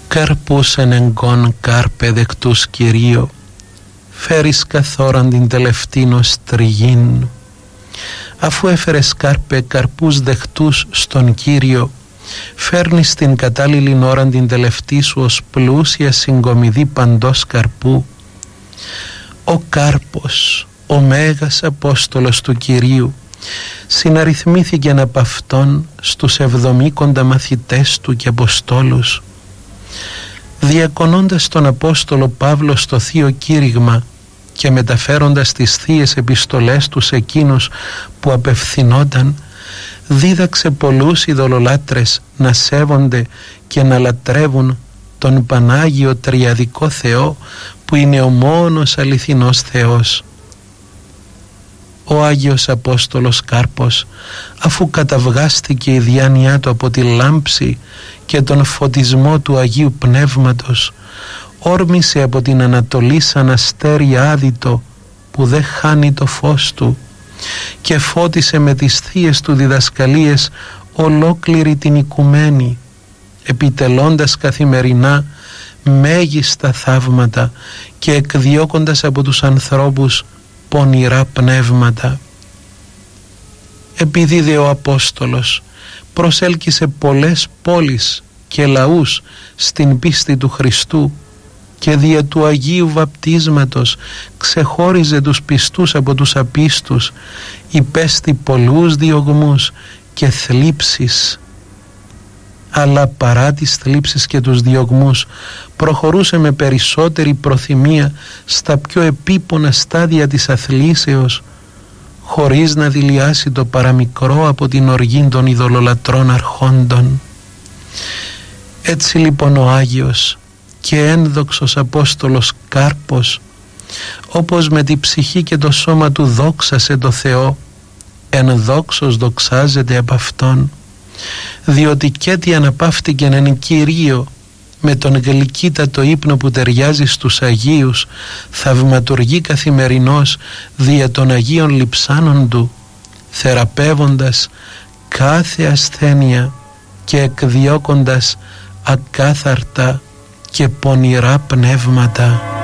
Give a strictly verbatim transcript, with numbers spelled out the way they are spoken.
Καρπούς εν εγκόν κάρπε δεκτούς Κυρίω, φέρεις καθόραν την τελευτήν ως τριγήν. Αφού έφερες κάρπε καρπούς δεκτούς στον Κύριο, φέρνεις την κατάλληλη ώραν την τελευτή σου ως πλούσια συγκομιδή παντός καρπού. Ο Κάρπος, ο Μέγας Απόστολος του Κυρίου, συναριθμήθηκε από αυτόν στους εβδομήκοντα μαθητές του και Αποστόλους. Διακονώντας τον Απόστολο Παύλο στο Θείο Κήρυγμα και μεταφέροντας τις θείες επιστολές του σε εκείνους που απευθυνόταν, δίδαξε πολλούς ειδωλολάτρες να σέβονται και να λατρεύουν τον Πανάγιο Τριαδικό Θεό που είναι ο μόνος αληθινός Θεός. Ο Άγιος Απόστολος Κάρπος, αφού καταυγάστηκε η διάνοιά του από τη λάμψη και τον φωτισμό του Αγίου Πνεύματος, όρμησε από την Ανατολή σαν αστέρι άδυτο που δεν χάνει το φως του και φώτισε με τις θείες του διδασκαλίες ολόκληρη την οικουμένη, επιτελώντας καθημερινά μέγιστα θαύματα και εκδιώκοντας από τους ανθρώπους πονηρά πνεύματα. Επειδή δε ο Απόστολος προσέλκυσε πολλές πόλεις και λαούς στην πίστη του Χριστού και δια του Αγίου Βαπτίσματος ξεχώριζε τους πιστούς από τους απίστους, υπέστη πολλούς διωγμούς και θλίψεις, αλλά παρά τις θλίψεις και τους διωγμούς προχωρούσε με περισσότερη προθυμία στα πιο επίπονα στάδια της αθλήσεως, χωρίς να δειλιάσει το παραμικρό από την οργή των ειδωλολατρών αρχόντων. Έτσι λοιπόν ο Άγιος και ένδοξος Απόστολος Κάρπος, όπως με τη ψυχή και το σώμα του δόξασε το Θεό, ενδόξος δοξάζεται από Αυτόν, διότι κι έτι αναπαύτηκεν εν Κυρίω με τον γλυκύτατο ύπνο που ταιριάζει στους Αγίους, θαυματουργεί καθημερινώς δια των Αγίων λειψάνων του, θεραπεύοντας κάθε ασθένεια και εκδιώκοντας ακάθαρτα και πονηρά πνεύματα.